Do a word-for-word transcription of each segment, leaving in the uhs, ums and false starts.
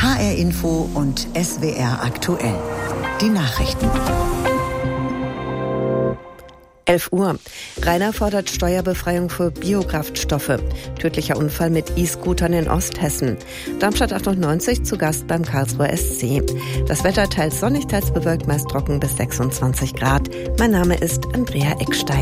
H R Info und S W R aktuell. Die Nachrichten. elf Uhr. Rainer fordert Steuerbefreiung für Biokraftstoffe. Tödlicher Unfall mit E-Scootern in Osthessen. Darmstadt achtundneunzig zu Gast beim Karlsruher S C. Das Wetter teils sonnig, teils bewölkt, meist trocken bis sechsundzwanzig Grad. Mein Name ist Andrea Eckstein.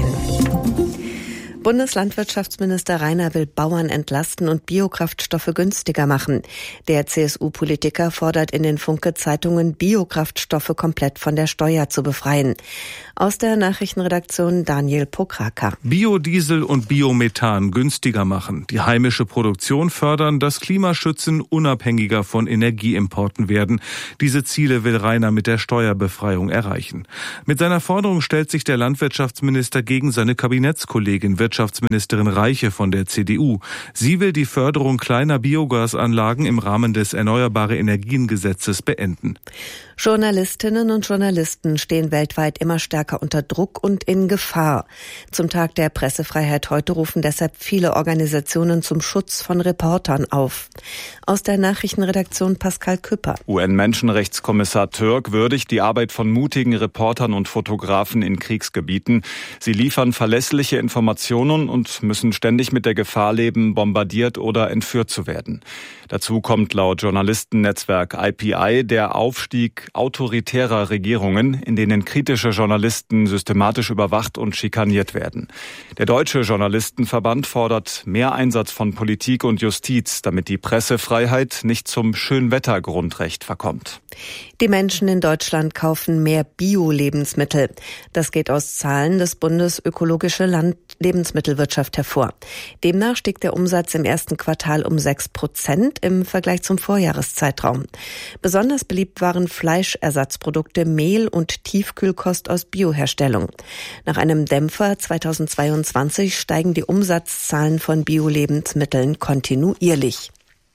Bundeslandwirtschaftsminister Rainer will Bauern entlasten und Biokraftstoffe günstiger machen. Der C S U-Politiker fordert in den Funke-Zeitungen, Biokraftstoffe komplett von der Steuer zu befreien. Aus der Nachrichtenredaktion Daniel Pokraka. Biodiesel und Biomethan günstiger machen, die heimische Produktion fördern, das Klima schützen, unabhängiger von Energieimporten werden. Diese Ziele will Rainer mit der Steuerbefreiung erreichen. Mit seiner Forderung stellt sich der Landwirtschaftsminister gegen seine Kabinettskollegin Wirtschaftsministerin Reiche von der C D U. Sie will die Förderung kleiner Biogasanlagen im Rahmen des Erneuerbare Energien Gesetzes beenden. Journalistinnen und Journalisten stehen weltweit immer stärker unter Druck und in Gefahr. Zum Tag der Pressefreiheit heute rufen deshalb viele Organisationen zum Schutz von Reportern auf. Aus der Nachrichtenredaktion Pascal Küpper. U N-Menschenrechtskommissar Türk würdigt die Arbeit von mutigen Reportern und Fotografen in Kriegsgebieten. Sie liefern verlässliche Informationen und müssen ständig mit der Gefahr leben, bombardiert oder entführt zu werden. Dazu kommt laut Journalistennetzwerk I P I der Aufstieg autoritärer Regierungen, in denen kritische Journalisten systematisch überwacht und schikaniert werden. Der Deutsche Journalistenverband fordert mehr Einsatz von Politik und Justiz, damit die Pressefreiheit nicht zum Schönwettergrundrecht verkommt. Die Menschen in Deutschland kaufen mehr Bio-Lebensmittel. Das geht aus Zahlen des Bundes Ökologische Land- Lebensmittelwirtschaft hervor. Demnach stieg der Umsatz im ersten Quartal um sechs Prozent im Vergleich zum Vorjahreszeitraum. Besonders beliebt waren Fleischersatzprodukte, Mehl und Tiefkühlkost aus Bioherstellung. Nach einem Dämpfer zweitausendzweiundzwanzig steigen die Umsatzzahlen von Bio-Lebensmitteln kontinuierlich.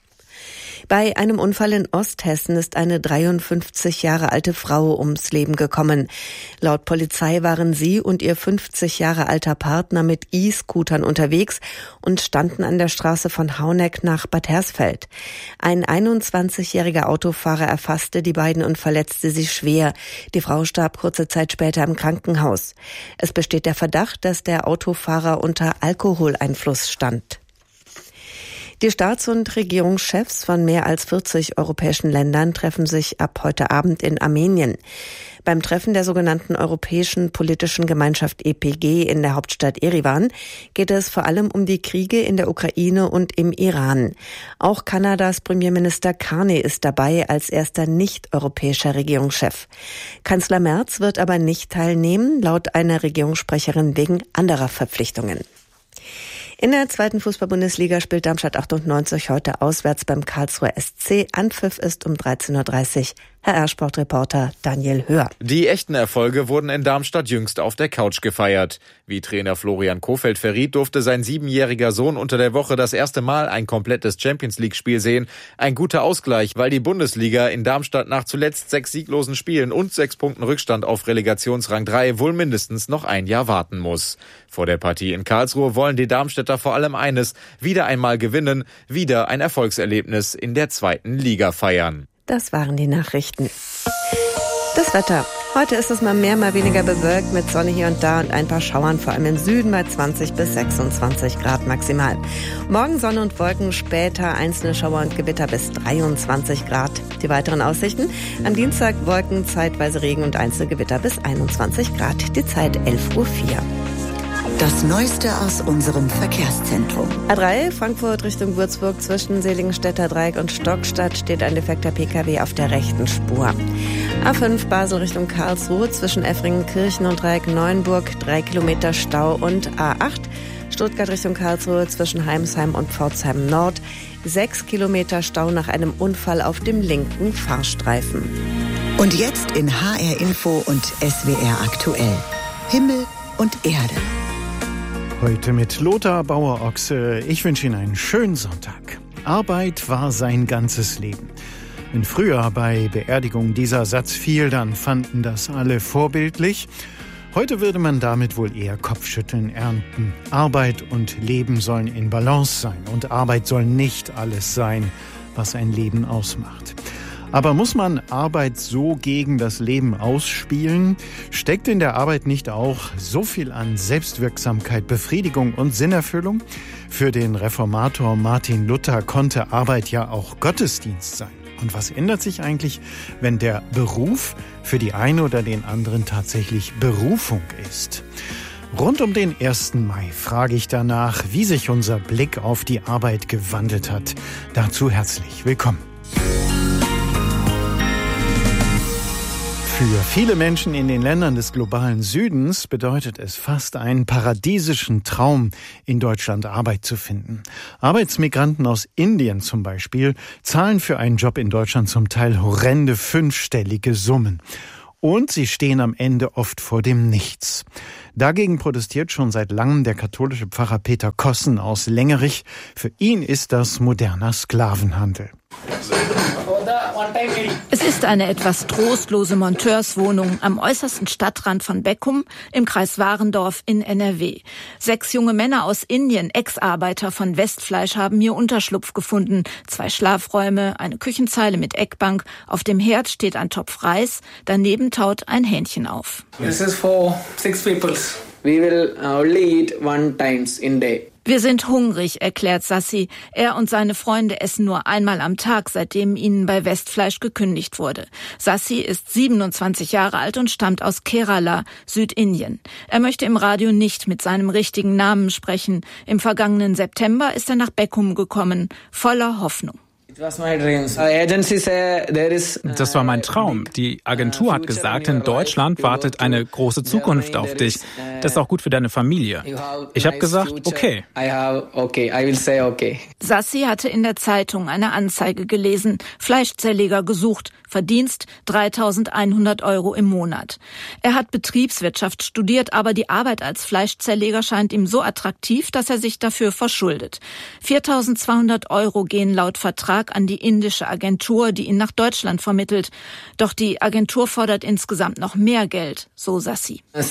Bei einem Unfall in Osthessen ist eine dreiundfünfzig Jahre alte Frau ums Leben gekommen. Laut Polizei waren sie und ihr fünfzig Jahre alter Partner mit E-Scootern unterwegs und standen an der Straße von Hauneck nach Bad Hersfeld. Ein einundzwanzigjähriger Autofahrer erfasste die beiden und verletzte sie schwer. Die Frau starb kurze Zeit später im Krankenhaus. Es besteht der Verdacht, dass der Autofahrer unter Alkoholeinfluss stand. Die Staats- und Regierungschefs von mehr als vierzig europäischen Ländern treffen sich ab heute Abend in Armenien. Beim Treffen der sogenannten Europäischen Politischen Gemeinschaft E P G in der Hauptstadt Erivan geht es vor allem um die Kriege in der Ukraine und im Iran. Auch Kanadas Premierminister Carney ist dabei als erster nicht-europäischer Regierungschef. Kanzler Merz wird aber nicht teilnehmen, laut einer Regierungssprecherin wegen anderer Verpflichtungen. In der zweiten Fußball-Bundesliga spielt Darmstadt achtundneunzig heute auswärts beim Karlsruher S C. Anpfiff ist um dreizehn Uhr dreißig. H R-Sportreporter Daniel Höhr. Die echten Erfolge wurden in Darmstadt jüngst auf der Couch gefeiert. Wie Trainer Florian Kohfeldt verriet, durfte sein siebenjähriger Sohn unter der Woche das erste Mal ein komplettes Champions-League-Spiel sehen. Ein guter Ausgleich, weil die Bundesliga in Darmstadt nach zuletzt sechs sieglosen Spielen und sechs Punkten Rückstand auf Relegationsrang drei wohl mindestens noch ein Jahr warten muss. Vor der Partie in Karlsruhe wollen die Darmstädter vor allem eines: wieder einmal gewinnen, wieder ein Erfolgserlebnis in der zweiten Liga feiern. Das waren die Nachrichten. Das Wetter. Heute ist es mal mehr, mal weniger bewölkt mit Sonne hier und da und ein paar Schauern, vor allem im Süden bei zwanzig bis sechsundzwanzig Grad maximal. Morgen Sonne und Wolken, später einzelne Schauer und Gewitter bis dreiundzwanzig Grad. Die weiteren Aussichten: am Dienstag Wolken, zeitweise Regen und einzelne Gewitter bis einundzwanzig Grad. Die Zeit elf Uhr vier. Das Neueste aus unserem Verkehrszentrum. A drei Frankfurt Richtung Würzburg zwischen Seligenstädter Dreieck und Stockstadt steht ein defekter P K W auf der rechten Spur. A fünf Basel Richtung Karlsruhe zwischen Effringenkirchen und Dreieck-Neuenburg drei Kilometer Stau und A acht Stuttgart Richtung Karlsruhe zwischen Heimsheim und Pforzheim Nord sechs Kilometer Stau nach einem Unfall auf dem linken Fahrstreifen. Und jetzt in H R Info und S W R aktuell. Himmel und Erde. Heute mit Lothar Bauer-Ochse. Ich wünsche Ihnen einen schönen Sonntag. Arbeit war sein ganzes Leben. Wenn früher bei Beerdigungen dieser Satz fiel, dann fanden das alle vorbildlich. Heute würde man damit wohl eher Kopfschütteln ernten. Arbeit und Leben sollen in Balance sein und Arbeit soll nicht alles sein, was ein Leben ausmacht. Aber muss man Arbeit so gegen das Leben ausspielen? Steckt in der Arbeit nicht auch so viel an Selbstwirksamkeit, Befriedigung und Sinnerfüllung? Für den Reformator Martin Luther konnte Arbeit ja auch Gottesdienst sein. Und was ändert sich eigentlich, wenn der Beruf für die eine oder den anderen tatsächlich Berufung ist? Rund um den ersten Mai frage ich danach, wie sich unser Blick auf die Arbeit gewandelt hat. Dazu herzlich willkommen. Für viele Menschen in den Ländern des globalen Südens bedeutet es fast einen paradiesischen Traum, in Deutschland Arbeit zu finden. Arbeitsmigranten aus Indien zum Beispiel zahlen für einen Job in Deutschland zum Teil horrende fünfstellige Summen. Und sie stehen am Ende oft vor dem Nichts. Dagegen protestiert schon seit langem der katholische Pfarrer Peter Kossen aus Lengerich. Für ihn ist das moderner Sklavenhandel. Es ist eine etwas trostlose Monteurswohnung am äußersten Stadtrand von Beckum im Kreis Warendorf in N R W. Sechs junge Männer aus Indien, Ex-Arbeiter von Westfleisch, haben hier Unterschlupf gefunden. Zwei Schlafräume, eine Küchenzeile mit Eckbank. Auf dem Herd steht ein Topf Reis. Daneben taut ein Hähnchen auf. This is for six people. We will only eat one times in day. Wir sind hungrig, erklärt Sassi. Er und seine Freunde essen nur einmal am Tag, seitdem ihnen bei Westfleisch gekündigt wurde. Sassi ist siebenundzwanzig Jahre alt und stammt aus Kerala, Südindien. Er möchte im Radio nicht mit seinem richtigen Namen sprechen. Im vergangenen September ist er nach Beckum gekommen, voller Hoffnung. Das war mein Traum. Die Agentur hat gesagt, in Deutschland wartet eine große Zukunft auf dich. Das ist auch gut für deine Familie. Ich habe gesagt, okay. Sassi hatte in der Zeitung eine Anzeige gelesen, Fleischzerleger gesucht, Verdienst dreitausendeinhundert Euro im Monat. Er hat Betriebswirtschaft studiert, aber die Arbeit als Fleischzerleger scheint ihm so attraktiv, dass er sich dafür verschuldet. viertausendzweihundert Euro gehen laut Vertrag an die indische Agentur, die ihn nach Deutschland vermittelt. Doch die Agentur fordert insgesamt noch mehr Geld, so Sassi. Sie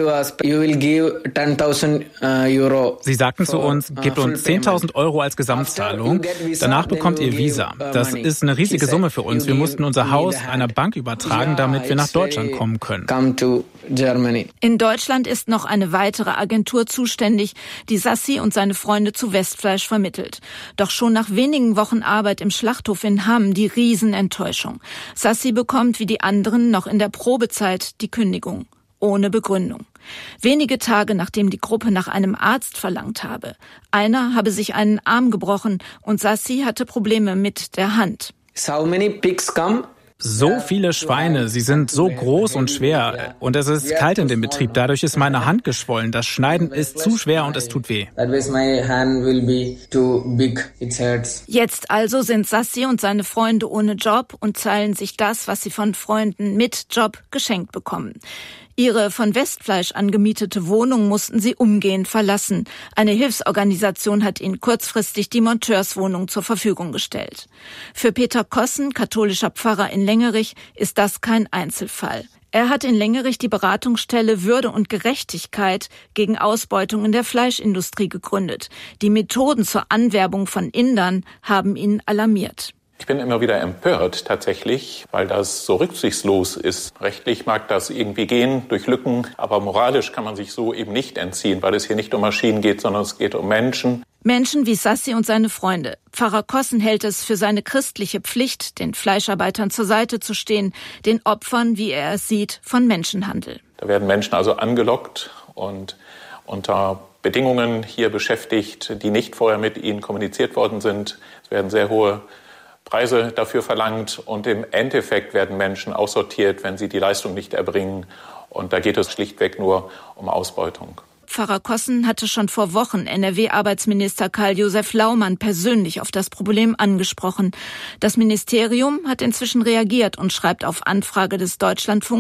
sagten zu uns, gebt uns zehntausend Euro als Gesamtzahlung, danach bekommt ihr Visa. Das ist eine riesige Summe für uns. Wir mussten unser Haus einer Bank übertragen, damit wir nach Deutschland kommen können. In Deutschland ist noch eine weitere Agentur zuständig, die Sassi und seine Freunde zu Westfleisch vermittelt. Doch schon nach wenigen Wochen Arbeit im Schlachthof in Hamm die Riesenenttäuschung. Sassi bekommt wie die anderen noch in der Probezeit die Kündigung. Ohne Begründung. Wenige Tage nachdem die Gruppe nach einem Arzt verlangt habe. Einer habe sich einen Arm gebrochen und Sassi hatte Probleme mit der Hand. So many pigs come. So viele Schweine, sie sind so groß und schwer und es ist kalt in dem Betrieb, dadurch ist meine Hand geschwollen. Das Schneiden ist zu schwer und es tut weh. Jetzt also sind Sassi und seine Freunde ohne Job und teilen sich das, was sie von Freunden mit Job geschenkt bekommen. Ihre von Westfleisch angemietete Wohnung mussten sie umgehend verlassen. Eine Hilfsorganisation hat ihnen kurzfristig die Monteurswohnung zur Verfügung gestellt. Für Peter Kossen, katholischer Pfarrer in Lengerich, ist das kein Einzelfall. Er hat in Lengerich die Beratungsstelle Würde und Gerechtigkeit gegen Ausbeutung in der Fleischindustrie gegründet. Die Methoden zur Anwerbung von Indern haben ihn alarmiert. Ich bin immer wieder empört tatsächlich, weil das so rücksichtslos ist. Rechtlich mag das irgendwie gehen durch Lücken, aber moralisch kann man sich so eben nicht entziehen, weil es hier nicht um Maschinen geht, sondern es geht um Menschen. Menschen wie Sassi und seine Freunde. Pfarrer Kossen hält es für seine christliche Pflicht, den Fleischarbeitern zur Seite zu stehen, den Opfern, wie er es sieht, von Menschenhandel. Da werden Menschen also angelockt und unter Bedingungen hier beschäftigt, die nicht vorher mit ihnen kommuniziert worden sind. Es werden sehr hohe Preise dafür verlangt und im Endeffekt werden Menschen aussortiert, wenn sie die Leistung nicht erbringen. Und da geht es schlichtweg nur um Ausbeutung. Pfarrer Kossen hatte schon vor Wochen N R W-Arbeitsminister Karl-Josef Laumann persönlich auf das Problem angesprochen. Das Ministerium hat inzwischen reagiert und schreibt auf Anfrage des Deutschlandfunks: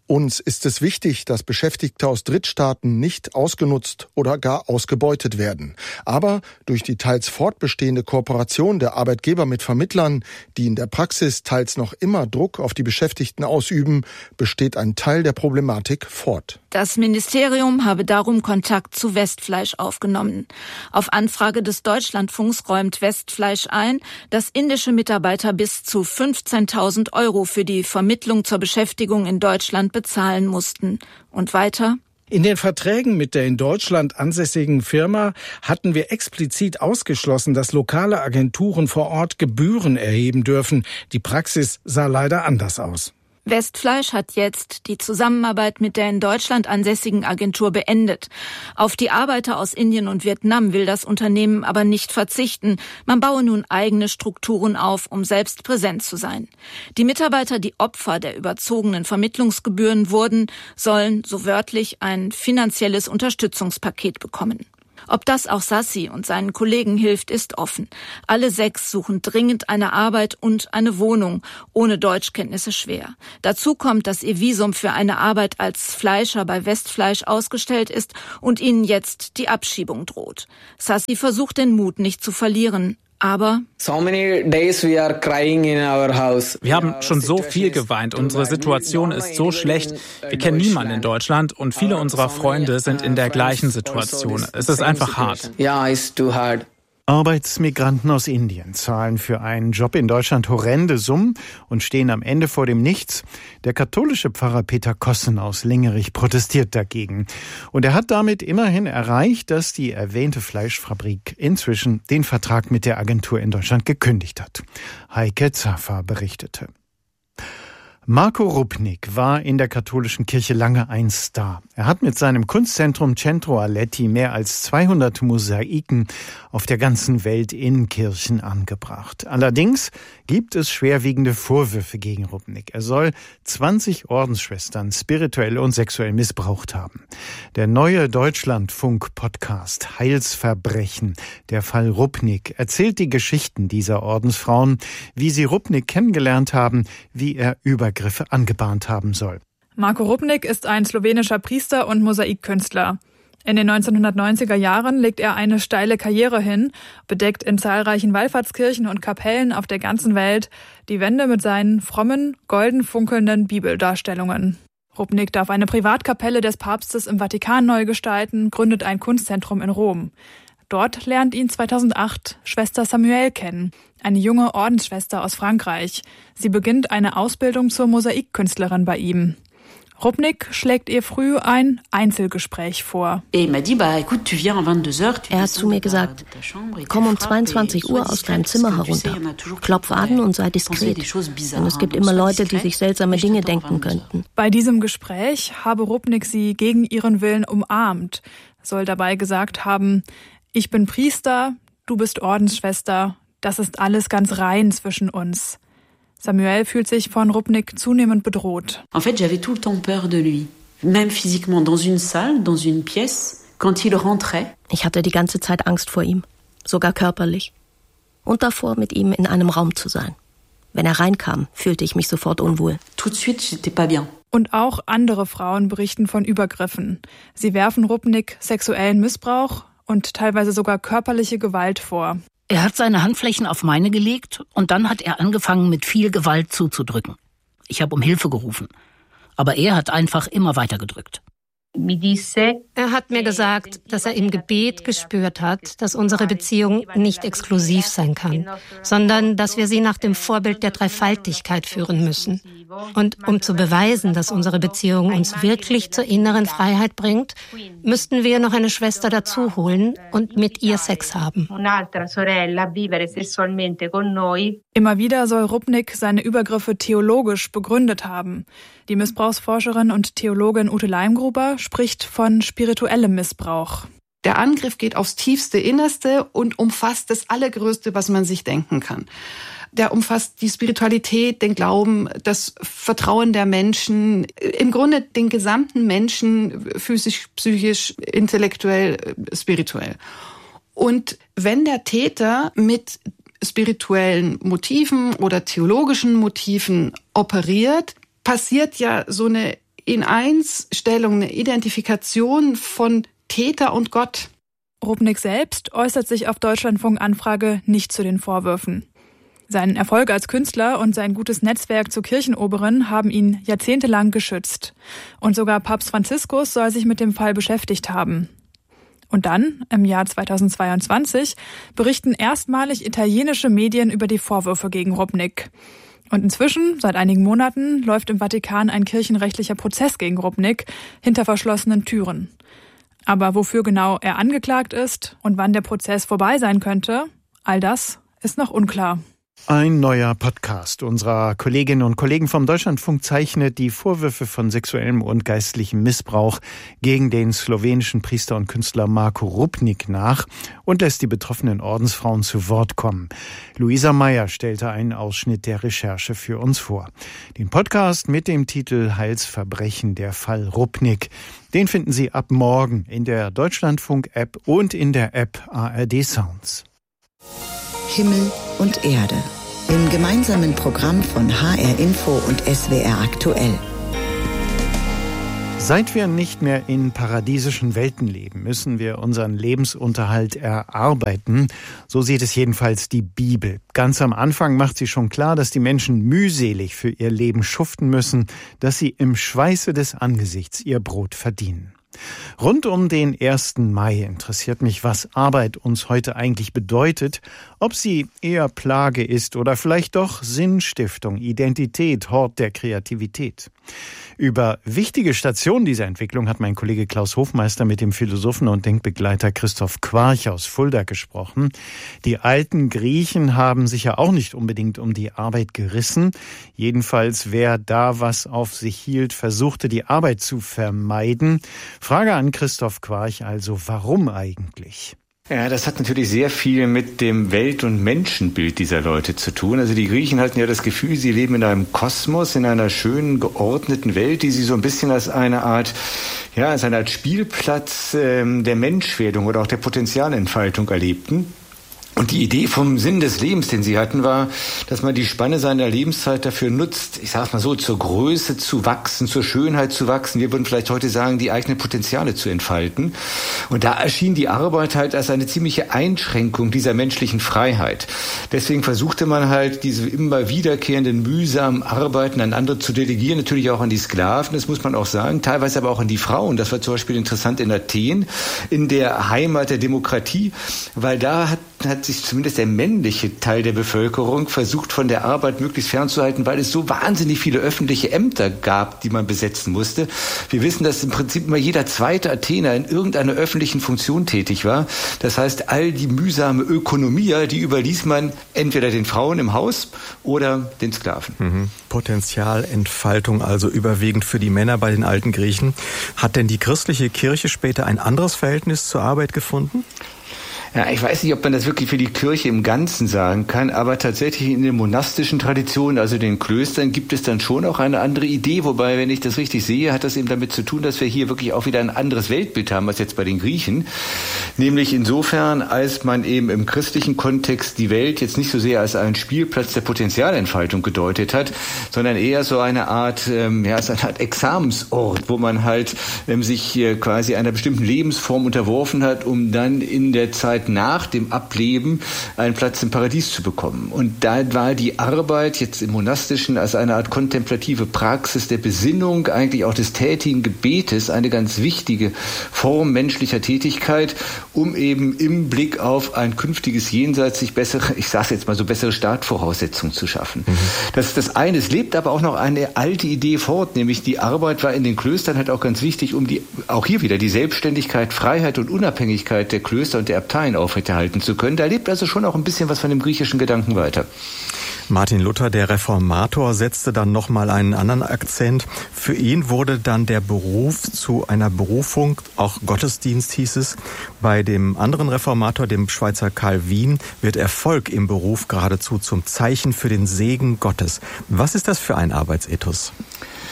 Uns ist es wichtig, dass Beschäftigte aus Drittstaaten nicht ausgenutzt oder gar ausgebeutet werden. Aber durch die teils fortbestehende Kooperation der Arbeitgeber mit Vermittlern, die in der Praxis teils noch immer Druck auf die Beschäftigten ausüben, besteht ein Teil der Problematik fort. Das Ministerium habe darum Kontakt zu Westfleisch aufgenommen. Auf Anfrage des Deutschlandfunks räumt Westfleisch ein, dass indische Mitarbeiter bis zu fünfzehntausend Euro für die Vermittlung zur Beschäftigung in Deutschland bezahlen mussten. Und weiter? In den Verträgen mit der in Deutschland ansässigen Firma hatten wir explizit ausgeschlossen, dass lokale Agenturen vor Ort Gebühren erheben dürfen. Die Praxis sah leider anders aus. Westfleisch hat jetzt die Zusammenarbeit mit der in Deutschland ansässigen Agentur beendet. Auf die Arbeiter aus Indien und Vietnam will das Unternehmen aber nicht verzichten. Man baue nun eigene Strukturen auf, um selbst präsent zu sein. Die Mitarbeiter, die Opfer der überzogenen Vermittlungsgebühren wurden, sollen, so wörtlich, ein finanzielles Unterstützungspaket bekommen. Ob das auch Sassi und seinen Kollegen hilft, ist offen. Alle sechs suchen dringend eine Arbeit und eine Wohnung, ohne Deutschkenntnisse schwer. Dazu kommt, dass ihr Visum für eine Arbeit als Fleischer bei Westfleisch ausgestellt ist und ihnen jetzt die Abschiebung droht. Sassi versucht den Mut nicht zu verlieren. Aber wir haben schon so viel geweint. Unsere Situation ist so schlecht. Wir kennen niemanden in Deutschland und viele unserer Freunde sind in der gleichen Situation. Es ist einfach hart. Arbeitsmigranten aus Indien zahlen für einen Job in Deutschland horrende Summen und stehen am Ende vor dem Nichts. Der katholische Pfarrer Peter Kossen aus Lingerich protestiert dagegen. Und er hat damit immerhin erreicht, dass die erwähnte Fleischfabrik inzwischen den Vertrag mit der Agentur in Deutschland gekündigt hat. Heike Zaffer berichtete. Marco Rupnik war in der katholischen Kirche lange ein Star. Er hat mit seinem Kunstzentrum Centro Aletti mehr als zweihundert Mosaiken auf der ganzen Welt in Kirchen angebracht. Allerdings gibt es schwerwiegende Vorwürfe gegen Rupnik. Er soll zwanzig Ordensschwestern spirituell und sexuell missbraucht haben. Der neue Deutschlandfunk-Podcast Heilsverbrechen, der Fall Rupnik, erzählt die Geschichten dieser Ordensfrauen, wie sie Rupnik kennengelernt haben, wie er Übergriffe angebahnt haben soll. Marco Rupnik ist ein slowenischer Priester und Mosaikkünstler. In den neunzehnhundertneunziger Jahren legt er eine steile Karriere hin, bedeckt in zahlreichen Wallfahrtskirchen und Kapellen auf der ganzen Welt die Wände mit seinen frommen, golden funkelnden Bibeldarstellungen. Rupnik darf eine Privatkapelle des Papstes im Vatikan neu gestalten, gründet ein Kunstzentrum in Rom. Dort lernt ihn zweitausendacht Schwester Samuel kennen, eine junge Ordensschwester aus Frankreich. Sie beginnt eine Ausbildung zur Mosaikkünstlerin bei ihm. Rupnik schlägt ihr früh ein Einzelgespräch vor. Er hat zu mir gesagt, komm um zweiundzwanzig Uhr aus deinem Zimmer herunter, klopf an und sei diskret, denn es gibt immer Leute, die sich seltsame Dinge denken könnten. Bei diesem Gespräch habe Rupnik sie gegen ihren Willen umarmt, soll dabei gesagt haben, ich bin Priester, du bist Ordensschwester, das ist alles ganz rein zwischen uns. Samuel fühlt sich von Rupnik zunehmend bedroht. En fait, j'avais tout le temps peur de lui, même physiquement dans une salle, dans une pièce, quand il rentrait. Ich hatte die ganze Zeit Angst vor ihm, sogar körperlich. Und davor, mit ihm in einem Raum zu sein. Wenn er reinkam, fühlte ich mich sofort unwohl. Tout de suite, j'étais pas bien. Und auch andere Frauen berichten von Übergriffen. Sie werfen Rupnik sexuellen Missbrauch und teilweise sogar körperliche Gewalt vor. Er hat seine Handflächen auf meine gelegt und dann hat er angefangen, mit viel Gewalt zuzudrücken. Ich habe um Hilfe gerufen, aber er hat einfach immer weiter gedrückt. Er hat mir gesagt, dass er im Gebet gespürt hat, dass unsere Beziehung nicht exklusiv sein kann, sondern dass wir sie nach dem Vorbild der Dreifaltigkeit führen müssen. Und um zu beweisen, dass unsere Beziehung uns wirklich zur inneren Freiheit bringt, müssten wir noch eine Schwester dazu holen und mit ihr Sex haben. Immer wieder soll Rupnik seine Übergriffe theologisch begründet haben. Die Missbrauchsforscherin und Theologin Ute Leimgruber spricht von spirituellem Missbrauch. Der Angriff geht aufs tiefste Innerste und umfasst das Allergrößte, was man sich denken kann. Der umfasst die Spiritualität, den Glauben, das Vertrauen der Menschen, im Grunde den gesamten Menschen, physisch, psychisch, intellektuell, spirituell. Und wenn der Täter mit spirituellen Motiven oder theologischen Motiven operiert, passiert ja so eine in eins Stellung, eine Identifikation von Täter und Gott. Rupnik selbst äußert sich auf Deutschlandfunk-Anfrage nicht zu den Vorwürfen. Sein Erfolg als Künstler und sein gutes Netzwerk zur Kirchenoberin haben ihn jahrzehntelang geschützt. Und sogar Papst Franziskus soll sich mit dem Fall beschäftigt haben. Und dann, im Jahr zweitausendzweiundzwanzig, berichten erstmalig italienische Medien über die Vorwürfe gegen Rupnik. Und inzwischen, seit einigen Monaten, läuft im Vatikan ein kirchenrechtlicher Prozess gegen Rupnik hinter verschlossenen Türen. Aber wofür genau er angeklagt ist und wann der Prozess vorbei sein könnte, all das ist noch unklar. Ein neuer Podcast unserer Kolleginnen und Kollegen vom Deutschlandfunk zeichnet die Vorwürfe von sexuellem und geistlichem Missbrauch gegen den slowenischen Priester und Künstler Marko Rupnik nach und lässt die betroffenen Ordensfrauen zu Wort kommen. Luisa Meyer stellte einen Ausschnitt der Recherche für uns vor. Den Podcast mit dem Titel Heilsverbrechen, der Fall Rupnik, den finden Sie ab morgen in der Deutschlandfunk-App und in der App A R D Sounds. Himmel und Erde. Im gemeinsamen Programm von H R Info und S W R aktuell. Seit wir nicht mehr in paradiesischen Welten leben, müssen wir unseren Lebensunterhalt erarbeiten. So sieht es jedenfalls die Bibel. Ganz am Anfang macht sie schon klar, dass die Menschen mühselig für ihr Leben schuften müssen, dass sie im Schweiße des Angesichts ihr Brot verdienen. Rund um den ersten Mai interessiert mich, was Arbeit uns heute eigentlich bedeutet, ob sie eher Plage ist oder vielleicht doch Sinnstiftung, Identität, Hort der Kreativität. Über wichtige Stationen dieser Entwicklung hat mein Kollege Klaus Hofmeister mit dem Philosophen und Denkbegleiter Christoph Quarch aus Fulda gesprochen. Die alten Griechen haben sich ja auch nicht unbedingt um die Arbeit gerissen. Jedenfalls, wer da was auf sich hielt, versuchte die Arbeit zu vermeiden. Frage an Christoph Quarch also, warum eigentlich? Ja, das hat natürlich sehr viel mit dem Welt- und Menschenbild dieser Leute zu tun. Also die Griechen hatten ja das Gefühl, sie leben in einem Kosmos, in einer schönen, geordneten Welt, die sie so ein bisschen als eine Art, ja, als eine Art Spielplatz ähm, der Menschwerdung oder auch der Potenzialentfaltung erlebten. Und die Idee vom Sinn des Lebens, den sie hatten, war, dass man die Spanne seiner Lebenszeit dafür nutzt, ich sag's mal so, zur Größe zu wachsen, zur Schönheit zu wachsen. Wir würden vielleicht heute sagen, die eigenen Potenziale zu entfalten. Und da erschien die Arbeit halt als eine ziemliche Einschränkung dieser menschlichen Freiheit. Deswegen versuchte man halt, diese immer wiederkehrenden mühsamen Arbeiten an andere zu delegieren, natürlich auch an die Sklaven, das muss man auch sagen, teilweise aber auch an die Frauen. Das war zum Beispiel interessant in Athen, in der Heimat der Demokratie, weil da hat, hat sich zumindest der männliche Teil der Bevölkerung versucht, von der Arbeit möglichst fernzuhalten, weil es so wahnsinnig viele öffentliche Ämter gab, die man besetzen musste. Wir wissen, dass im Prinzip immer jeder zweite Athener in irgendeiner öffentlichen Funktion tätig war. Das heißt, all die mühsame Ökonomie, die überließ man entweder den Frauen im Haus oder den Sklaven. Mhm. Potenzialentfaltung also überwiegend für die Männer bei den alten Griechen. Hat denn die christliche Kirche später ein anderes Verhältnis zur Arbeit gefunden? Ja, ich weiß nicht, ob man das wirklich für die Kirche im Ganzen sagen kann, aber tatsächlich in den monastischen Traditionen, also den Klöstern, gibt es dann schon auch eine andere Idee. Wobei, wenn ich das richtig sehe, hat das eben damit zu tun, dass wir hier wirklich auch wieder ein anderes Weltbild haben als jetzt bei den Griechen. Nämlich insofern, als man eben im christlichen Kontext die Welt jetzt nicht so sehr als einen Spielplatz der Potenzialentfaltung gedeutet hat, sondern eher so eine Art, ähm, ja, als eine Art Examensort, wo man halt ähm, sich äh, quasi einer bestimmten Lebensform unterworfen hat, um dann in der Zeit nach dem Ableben einen Platz im Paradies zu bekommen. Und da war die Arbeit jetzt im Monastischen als eine Art kontemplative Praxis der Besinnung, eigentlich auch des tätigen Gebetes, eine ganz wichtige Form menschlicher Tätigkeit, um eben im Blick auf ein künftiges Jenseits sich bessere, ich sage jetzt mal so, bessere Startvoraussetzungen zu schaffen. Mhm. Das ist das eine. Es lebt aber auch noch eine alte Idee fort, nämlich die Arbeit war in den Klöstern halt auch ganz wichtig, um die, auch hier wieder die Selbstständigkeit, Freiheit und Unabhängigkeit der Klöster und der Abteien aufrechterhalten zu können. Da lebt also schon auch ein bisschen was von dem griechischen Gedanken weiter. Martin Luther, der Reformator, setzte dann nochmal einen anderen Akzent. Für ihn wurde dann der Beruf zu einer Berufung, auch Gottesdienst hieß es. Bei dem anderen Reformator, dem Schweizer Calvin, wird Erfolg im Beruf geradezu zum Zeichen für den Segen Gottes. Was ist das für ein Arbeitsethos?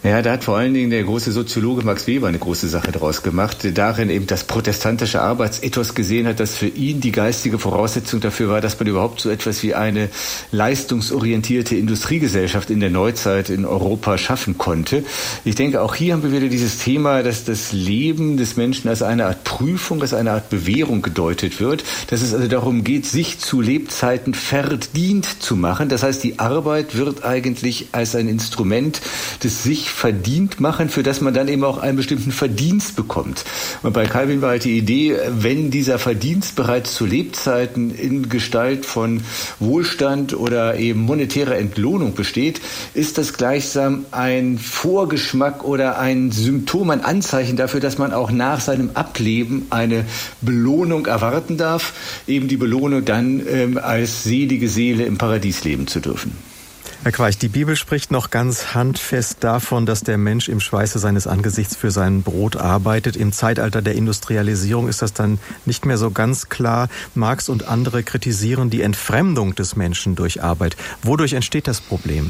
Ja, da hat vor allen Dingen der große Soziologe Max Weber eine große Sache draus gemacht, der darin eben das protestantische Arbeitsethos gesehen hat, das für ihn die geistige Voraussetzung dafür war, dass man überhaupt so etwas wie eine leistungsorientierte Industriegesellschaft in der Neuzeit in Europa schaffen konnte. Ich denke, auch hier haben wir wieder dieses Thema, dass das Leben des Menschen als eine Art Prüfung, als eine Art Bewährung gedeutet wird, dass es also darum geht, sich zu Lebzeiten verdient zu machen. Das heißt, die Arbeit wird eigentlich als ein Instrument des sich verdient machen, für das man dann eben auch einen bestimmten Verdienst bekommt. Und bei Calvin war halt die Idee, wenn dieser Verdienst bereits zu Lebzeiten in Gestalt von Wohlstand oder eben monetärer Entlohnung besteht, ist das gleichsam ein Vorgeschmack oder ein Symptom, ein Anzeichen dafür, dass man auch nach seinem Ableben eine Belohnung erwarten darf, eben die Belohnung dann ähm, als selige Seele im Paradies leben zu dürfen. Herr Queich, die Bibel spricht noch ganz handfest davon, dass der Mensch im Schweiße seines Angesichts für sein Brot arbeitet. Im Zeitalter der Industrialisierung ist das dann nicht mehr so ganz klar. Marx und andere kritisieren die Entfremdung des Menschen durch Arbeit. Wodurch entsteht das Problem?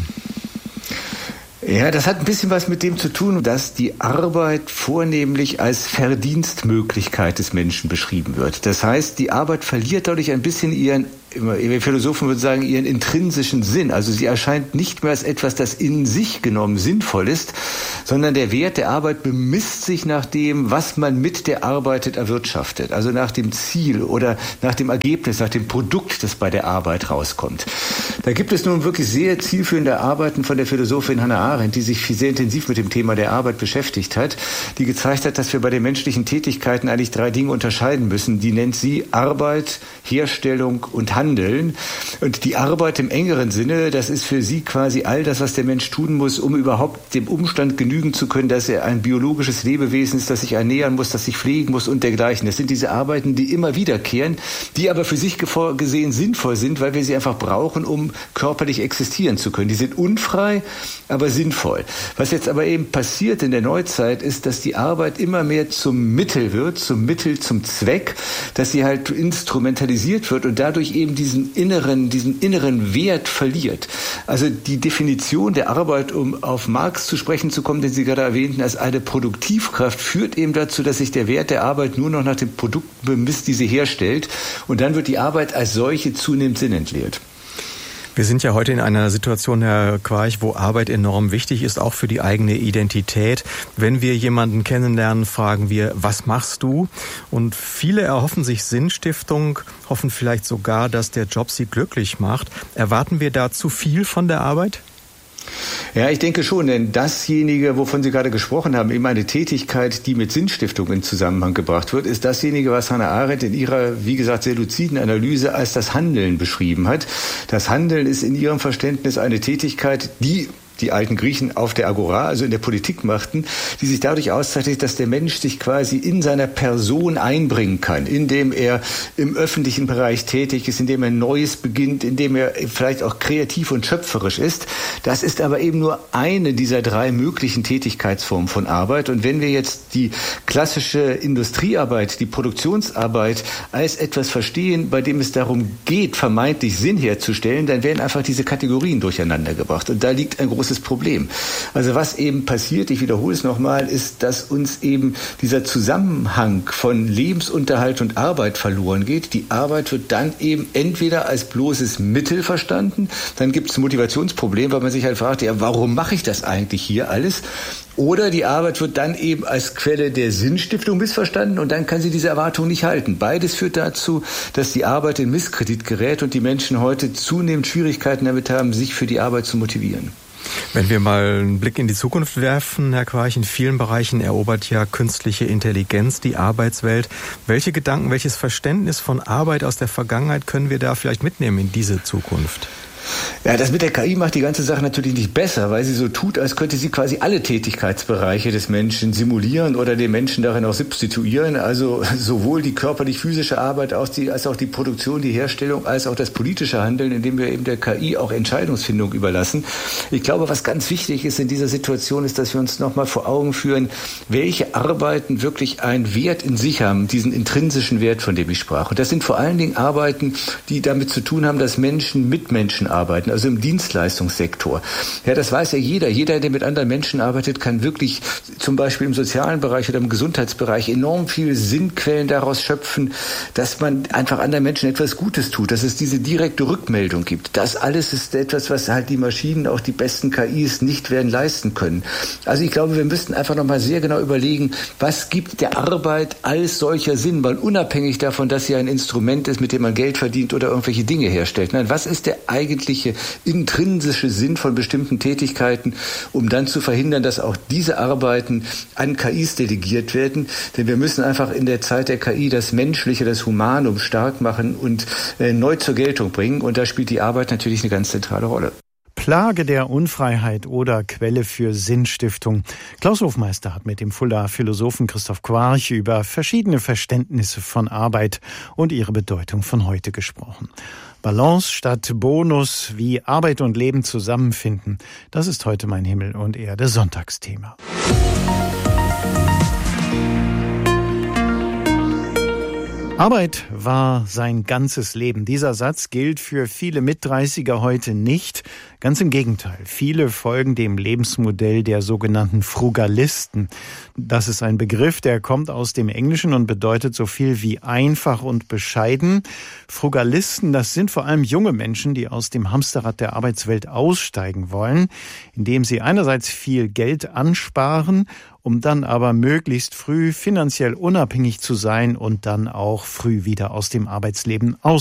Ja, das hat ein bisschen was mit dem zu tun, dass die Arbeit vornehmlich als Verdienstmöglichkeit des Menschen beschrieben wird. Das heißt, die Arbeit verliert dadurch ein bisschen ihren, wir Philosophen würden sagen, ihren intrinsischen Sinn. Also sie erscheint nicht mehr als etwas, das in sich genommen sinnvoll ist, sondern der Wert der Arbeit bemisst sich nach dem, was man mit der Arbeit erwirtschaftet. Also nach dem Ziel oder nach dem Ergebnis, nach dem Produkt, das bei der Arbeit rauskommt. Da gibt es nun wirklich sehr zielführende Arbeiten von der Philosophin Hannah Arendt, die sich sehr intensiv mit dem Thema der Arbeit beschäftigt hat, die gezeigt hat, dass wir bei den menschlichen Tätigkeiten eigentlich drei Dinge unterscheiden müssen. Die nennt sie Arbeit, Herstellung und Handeln. Und die Arbeit im engeren Sinne, das ist für sie quasi all das, was der Mensch tun muss, um überhaupt dem Umstand genügen zu können, dass er ein biologisches Lebewesen ist, das sich ernähren muss, das sich pflegen muss und dergleichen. Das sind diese Arbeiten, die immer wiederkehren, die aber für sich gesehen sinnvoll sind, weil wir sie einfach brauchen, um körperlich existieren zu können. Die sind unfrei, aber sinnvoll. Was jetzt aber eben passiert in der Neuzeit ist, dass die Arbeit immer mehr zum Mittel wird, zum Mittel, zum Zweck, dass sie halt instrumentalisiert wird und dadurch eben diesen inneren, diesen inneren Wert verliert. Also die Definition der Arbeit, um auf Marx zu sprechen zu kommen, den Sie gerade erwähnten, als eine Produktivkraft, führt eben dazu, dass sich der Wert der Arbeit nur noch nach den Produkten bemisst, die sie herstellt. Und dann wird die Arbeit als solche zunehmend sinnentleert. Wir sind ja heute in einer Situation, Herr Queich, wo Arbeit enorm wichtig ist, auch für die eigene Identität. Wenn wir jemanden kennenlernen, fragen wir, was machst du? Und viele erhoffen sich Sinnstiftung, hoffen vielleicht sogar, dass der Job sie glücklich macht. Erwarten wir da zu viel von der Arbeit? Ja, ich denke schon, denn dasjenige, wovon Sie gerade gesprochen haben, eben eine Tätigkeit, die mit Sinnstiftung in Zusammenhang gebracht wird, ist dasjenige, was Hannah Arendt in ihrer, wie gesagt, sehr luziden Analyse als das Handeln beschrieben hat. Das Handeln ist in ihrem Verständnis eine Tätigkeit, die die alten Griechen auf der Agora, also in der Politik machten, die sich dadurch auszeichnet, dass der Mensch sich quasi in seiner Person einbringen kann, indem er im öffentlichen Bereich tätig ist, indem er Neues beginnt, indem er vielleicht auch kreativ und schöpferisch ist. Das ist aber eben nur eine dieser drei möglichen Tätigkeitsformen von Arbeit. Und wenn wir jetzt die klassische Industriearbeit, die Produktionsarbeit als etwas verstehen, bei dem es darum geht, vermeintlich Sinn herzustellen, dann werden einfach diese Kategorien durcheinander gebracht. Und da liegt ein großes Problem. Also was eben passiert, ich wiederhole es nochmal, ist, dass uns eben dieser Zusammenhang von Lebensunterhalt und Arbeit verloren geht. Die Arbeit wird dann eben entweder als bloßes Mittel verstanden, dann gibt es ein Motivationsproblem, weil man sich halt fragt, ja, warum mache ich das eigentlich hier alles? Oder die Arbeit wird dann eben als Quelle der Sinnstiftung missverstanden und dann kann sie diese Erwartung nicht halten. Beides führt dazu, dass die Arbeit in Misskredit gerät und die Menschen heute zunehmend Schwierigkeiten damit haben, sich für die Arbeit zu motivieren. Wenn wir mal einen Blick in die Zukunft werfen, Herr Queich, in vielen Bereichen erobert ja künstliche Intelligenz die Arbeitswelt. Welche Gedanken, welches Verständnis von Arbeit aus der Vergangenheit können wir da vielleicht mitnehmen in diese Zukunft? Ja, das mit der K I macht die ganze Sache natürlich nicht besser, weil sie so tut, als könnte sie quasi alle Tätigkeitsbereiche des Menschen simulieren oder den Menschen darin auch substituieren. Also sowohl die körperlich-physische Arbeit als, die, als auch die Produktion, die Herstellung, als auch das politische Handeln, indem wir eben der K I auch Entscheidungsfindung überlassen. Ich glaube, was ganz wichtig ist in dieser Situation, ist, dass wir uns nochmal vor Augen führen, welche Arbeiten wirklich einen Wert in sich haben, diesen intrinsischen Wert, von dem ich sprach. Und das sind vor allen Dingen Arbeiten, die damit zu tun haben, dass Menschen mit Menschen arbeiten, also im Dienstleistungssektor. Ja, das weiß ja jeder. Jeder, der mit anderen Menschen arbeitet, kann wirklich zum Beispiel im sozialen Bereich oder im Gesundheitsbereich enorm viele Sinnquellen daraus schöpfen, dass man einfach anderen Menschen etwas Gutes tut, dass es diese direkte Rückmeldung gibt. Das alles ist etwas, was halt die Maschinen, auch die besten K Is nicht werden leisten können. Also ich glaube, wir müssten einfach noch mal sehr genau überlegen, was gibt der Arbeit als solcher Sinn, weil unabhängig davon, dass sie ein Instrument ist, mit dem man Geld verdient oder irgendwelche Dinge herstellt. Nein, was ist der eigentliche intrinsische Sinn von bestimmten Tätigkeiten, um dann zu verhindern, dass auch diese Arbeiten an K Is delegiert werden? Denn wir müssen einfach in der Zeit der K I das Menschliche, das Humanum stark machen und äh, neu zur Geltung bringen. Und da spielt die Arbeit natürlich eine ganz zentrale Rolle. Plage der Unfreiheit oder Quelle für Sinnstiftung. Klaus Hofmeister hat mit dem Fuldaer Philosophen Christoph Quarch über verschiedene Verständnisse von Arbeit und ihre Bedeutung von heute gesprochen. Balance statt Bonus, wie Arbeit und Leben zusammenfinden. Das ist heute mein Himmel und Erde Sonntagsthema. Arbeit war sein ganzes Leben. Dieser Satz gilt für viele Mitdreißiger heute nicht. Ganz im Gegenteil. Viele folgen dem Lebensmodell der sogenannten Frugalisten. Das ist ein Begriff, der kommt aus dem Englischen und bedeutet so viel wie einfach und bescheiden. Frugalisten, das sind vor allem junge Menschen, die aus dem Hamsterrad der Arbeitswelt aussteigen wollen, indem sie einerseits viel Geld ansparen, um dann aber möglichst früh finanziell unabhängig zu sein und dann auch früh wieder aus dem Arbeitsleben aus